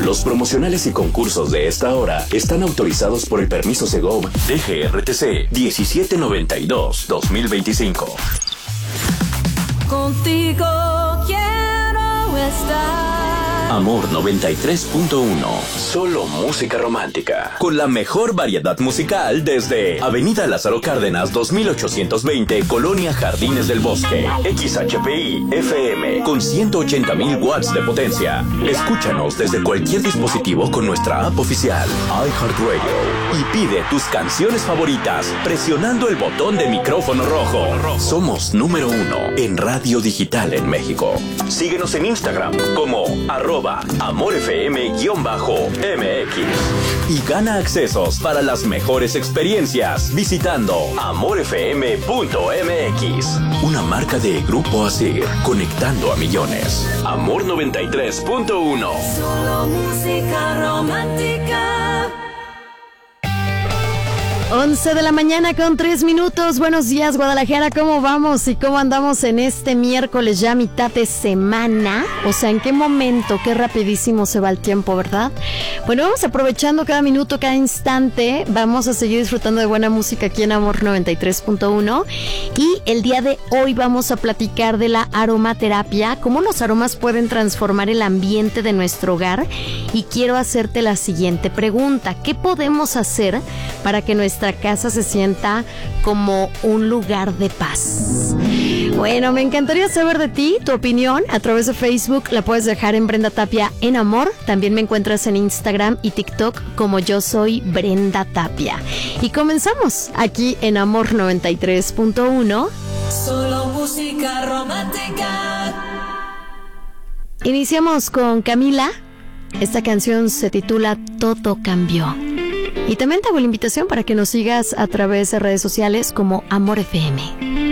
Los promocionales y concursos de esta hora están autorizados por el permiso Segov DGRTC 1792-2025. Contigo quiero estar. Amor 93.1. Solo música romántica. Con la mejor variedad musical desde Avenida Lázaro Cárdenas 2820, Colonia Jardines del Bosque. XHPI FM con 180,000 watts de potencia. Escúchanos desde cualquier dispositivo con nuestra app oficial iHeartRadio y pide tus canciones favoritas presionando el botón de micrófono rojo. Somos número 1 en radio digital en México. Síguenos en Instagram como @AmorFM_MX y gana accesos para las mejores experiencias visitando amorfm.mx. Una marca de Grupo Asir, conectando a millones. Amor 93.1. Solo música romántica. 11 de la mañana con 3 minutos. Buenos días, Guadalajara. ¿Cómo vamos y cómo andamos en este miércoles ya mitad de semana? O sea, ¿en qué momento? Qué rapidísimo se va el tiempo, ¿verdad? Bueno, vamos aprovechando cada minuto, cada instante. Vamos a seguir disfrutando de buena música aquí en Amor 93.1. Y el día de hoy vamos a platicar de la aromaterapia, cómo los aromas pueden transformar el ambiente de nuestro hogar. Y quiero hacerte la siguiente pregunta. ¿Qué podemos hacer para que nuestra casa se sienta como un lugar de paz? Bueno, me encantaría saber de ti, tu opinión a través de Facebook. La puedes dejar en Brenda Tapia en Amor. También me encuentras en Instagram y TikTok como Yo Soy Brenda Tapia. Y comenzamos aquí en Amor 93.1. Solo música romántica. Iniciamos con Camila. Esta canción se titula Todo Cambió. Y también te hago la invitación para que nos sigas a través de redes sociales como Amor FM.